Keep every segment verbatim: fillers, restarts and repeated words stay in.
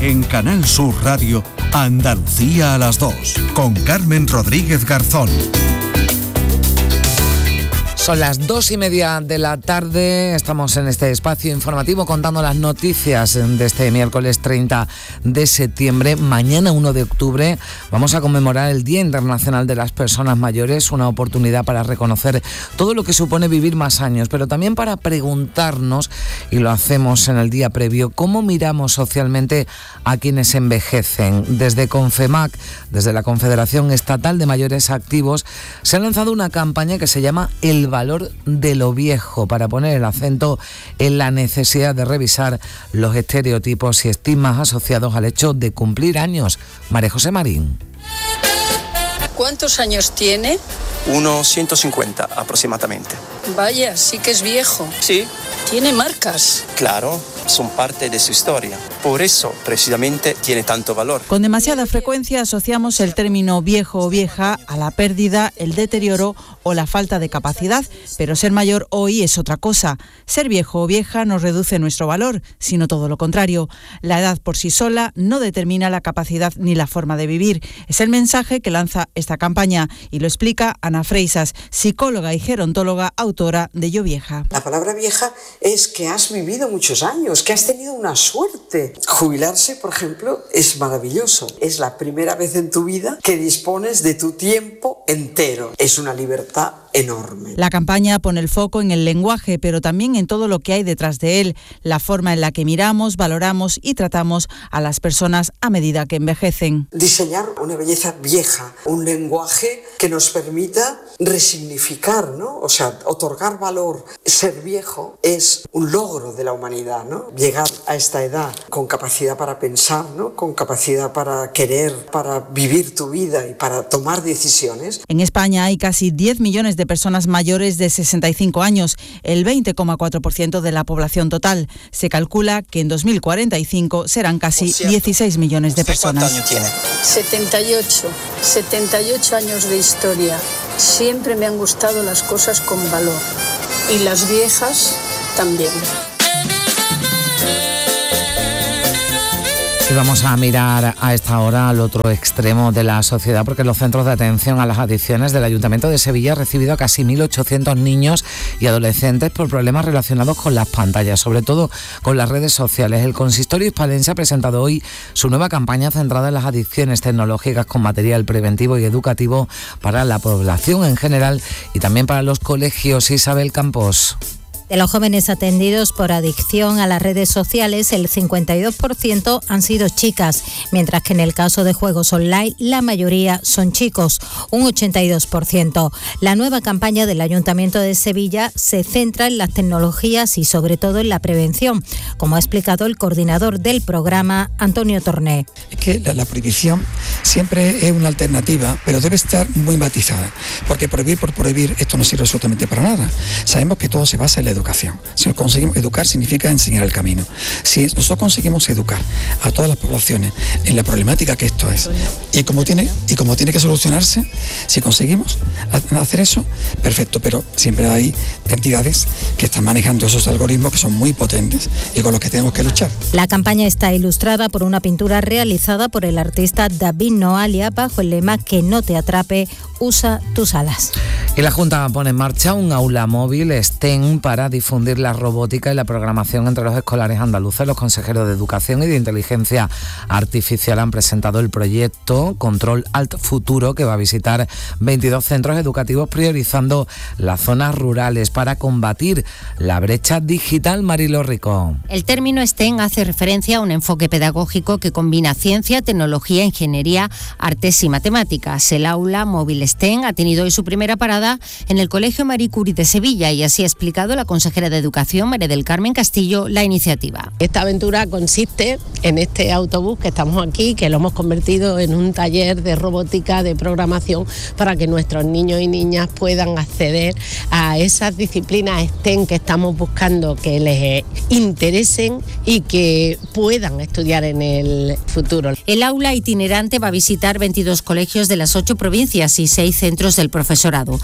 En Canal Sur Radio, Andalucía a las dos, con Carmen Rodríguez Garzón. Son las dos y media de la tarde, estamos en este espacio informativo contando las noticias de este miércoles treinta de septiembre. Mañana uno de octubre vamos a conmemorar el Día Internacional de las Personas Mayores, una oportunidad para reconocer todo lo que supone vivir más años, pero también para preguntarnos, y lo hacemos en el día previo, cómo miramos socialmente a quienes envejecen. Desde Confemac, desde la Confederación Estatal de Mayores Activos, se ha lanzado una campaña que se llama El valor de lo viejo, para poner el acento en la necesidad de revisar los estereotipos y estigmas asociados al hecho de cumplir años. María José Marín. ¿Cuántos años tiene? Unos ciento cincuenta aproximadamente. Vaya, sí que es viejo. Sí. Tiene marcas. Claro, son parte de su historia. Por eso, precisamente, tiene tanto valor. Con demasiada frecuencia asociamos el término viejo o vieja a la pérdida, el deterioro o la falta de capacidad, pero ser mayor hoy es otra cosa. Ser viejo o vieja no reduce nuestro valor, sino todo lo contrario. La edad por sí sola no determina la capacidad ni la forma de vivir. Es el mensaje que lanza esta campaña y lo explica Ana Freisas, psicóloga y gerontóloga, autora de Yo Vieja. La palabra vieja es que has vivido muchos años, que has tenido una suerte. Jubilarse, por ejemplo, es maravilloso. Es la primera vez en tu vida que dispones de tu tiempo entero. Es una libertad enorme. La campaña pone el foco en el lenguaje, pero también en todo lo que hay detrás de él, la forma en la que miramos, valoramos y tratamos a las personas a medida que envejecen. Diseñar una belleza vieja, un lenguaje que nos permita resignificar, ¿no? O sea, otorgar valor. Ser viejo es un logro de la humanidad, ¿no? Llegar a esta edad con capacidad para pensar, ¿no? Con capacidad para querer, para vivir tu vida y para tomar decisiones. En España hay casi diez millones de personas mayores de sesenta y cinco años, el veinte coma cuatro por ciento de la población total. Se calcula que en dos mil cuarenta y cinco serán casi dieciséis millones de personas. ¿Cuántos años tiene? setenta y ocho. setenta y ocho años de historia. Siempre me han gustado las cosas con valor. Y las viejas también. Y vamos a mirar a esta hora al otro extremo de la sociedad, porque los centros de atención a las adicciones del Ayuntamiento de Sevilla han recibido a casi mil ochocientos niños y adolescentes por problemas relacionados con las pantallas, sobre todo con las redes sociales. El consistorio hispalense ha presentado hoy su nueva campaña centrada en las adicciones tecnológicas con material preventivo y educativo para la población en general y también para los colegios. Isabel Campos. De los jóvenes atendidos por adicción a las redes sociales, el cincuenta y dos por ciento han sido chicas, mientras que en el caso de juegos online la mayoría son chicos, un ochenta y dos por ciento. La nueva campaña del Ayuntamiento de Sevilla se centra en las tecnologías y sobre todo en la prevención, como ha explicado el coordinador del programa, Antonio Torné. Es que la, la prohibición siempre es una alternativa, pero debe estar muy matizada, porque prohibir por prohibir esto no sirve absolutamente para nada. Sabemos que todo se basa en la educación. Si conseguimos educar significa enseñar el camino. Si nosotros conseguimos educar a todas las poblaciones en la problemática que esto es y como tiene y como tiene que solucionarse, si conseguimos hacer eso, perfecto, pero siempre hay entidades que están manejando esos algoritmos que son muy potentes y con los que tenemos que luchar. La campaña está ilustrada por una pintura realizada por el artista David Noalia bajo el lema "Que no te atrape, usa tus alas". Y la Junta pone en marcha un aula móvil STEM para difundir la robótica y la programación entre los escolares andaluces. Los consejeros de Educación y de Inteligencia Artificial han presentado el proyecto Control Alt Futuro, que va a visitar veintidós centros educativos priorizando las zonas rurales para combatir la brecha digital. Marilo Rico. El término STEM hace referencia a un enfoque pedagógico que combina ciencia, tecnología, ingeniería, artes y matemáticas. El aula móvil STEM ha tenido hoy su primera parada en el Colegio Marie Curie de Sevilla y así ha explicado la consejera de Educación, María del Carmen Castillo, la iniciativa. Esta aventura consiste en este autobús que estamos aquí, que lo hemos convertido en un taller de robótica, de programación, para que nuestros niños y niñas puedan acceder a esas disciplinas STEM que estamos buscando que les interesen y que puedan estudiar en el futuro. El aula itinerante va a visitar veintidós colegios de las ocho provincias y seis centros del profesorado.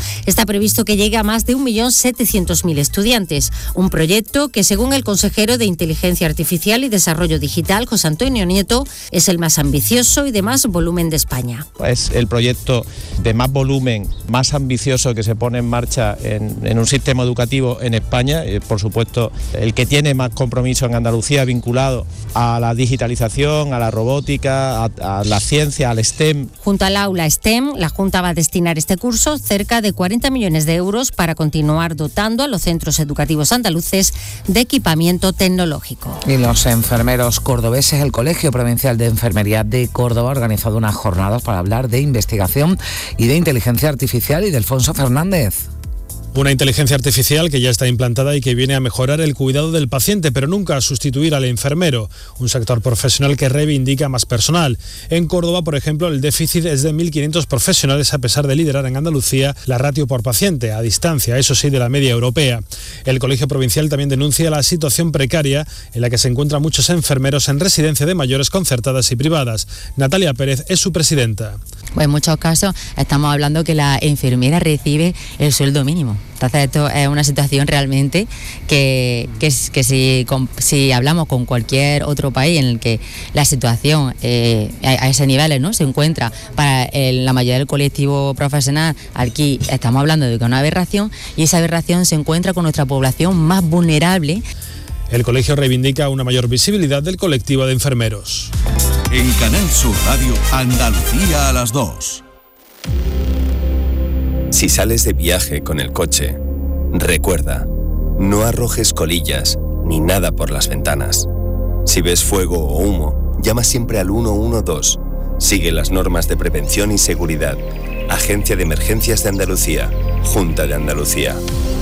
está previsto que llegue a más de un millón setecientos mil estudiantes. Un proyecto que, según el consejero de Inteligencia Artificial y Desarrollo Digital, José Antonio Nieto, es el más ambicioso y de más volumen de España. Es el proyecto de más volumen, más ambicioso que se pone en marcha en, en un sistema educativo en España. Eh, por supuesto, el que tiene más compromiso en Andalucía vinculado a la digitalización, a la robótica, a, a la ciencia, al STEM. Junto al aula STEM, la Junta va a destinar este curso cerca de cuarenta millones de euros para continuar dotando a los centros educativos andaluces de equipamiento tecnológico. Y los enfermeros cordobeses, el Colegio Provincial de Enfermería de Córdoba ha organizado unas jornadas para hablar de investigación y de inteligencia artificial. Y de Alfonso Fernández. Una inteligencia artificial que ya está implantada y que viene a mejorar el cuidado del paciente, pero nunca a sustituir al enfermero, un sector profesional que reivindica más personal. En Córdoba, por ejemplo, el déficit es de mil quinientos profesionales, a pesar de liderar en Andalucía la ratio por paciente, a distancia, eso sí, de la media europea. El Colegio Provincial también denuncia la situación precaria en la que se encuentran muchos enfermeros en residencia de mayores concertadas y privadas. Natalia Pérez es su presidenta. Pues en muchos casos estamos hablando que la enfermera recibe el sueldo mínimo. Entonces esto es una situación realmente que, que, que si, con, si hablamos con cualquier otro país en el que la situación eh, a, a ese nivel, ¿no?, se encuentra para el, la mayoría del colectivo profesional, aquí estamos hablando de que es una aberración, y esa aberración se encuentra con nuestra población más vulnerable. El colegio reivindica una mayor visibilidad del colectivo de enfermeros. En Canal Sur Radio, Andalucía a las dos. Si sales de viaje con el coche, recuerda, no arrojes colillas ni nada por las ventanas. Si ves fuego o humo, llama siempre al uno uno dos. Sigue las normas de prevención y seguridad. Agencia de Emergencias de Andalucía, Junta de Andalucía.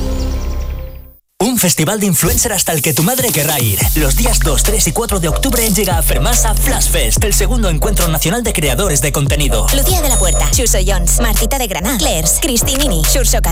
Un festival de influencer hasta el que tu madre querrá ir. Los días dos, tres y cuatro de octubre llega a Fermasa Flash Fest, el segundo encuentro nacional de creadores de contenido. Lucía de la Puerta, Xuso Jones, Martita de Granada, Clairs, Cristinini, Xurxo